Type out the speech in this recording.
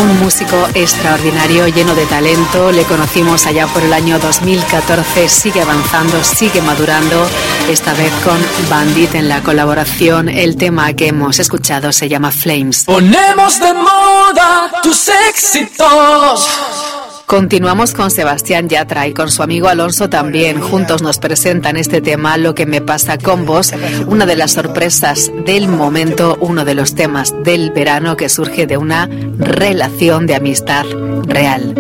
un músico extraordinario, lleno de talento. Le conocimos allá por el año 2014, sigue avanzando, sigue madurando, esta vez con Bandit en la colaboración. El tema que hemos escuchado se llama Flames. Ponemos de moda tus éxitos. Continuamos con Sebastián Yatra y con su amigo Alonso también. Juntos nos presentan este tema, Lo que me pasa con vos, una de las sorpresas del momento, uno de los temas del verano que surge de una relación de amistad real.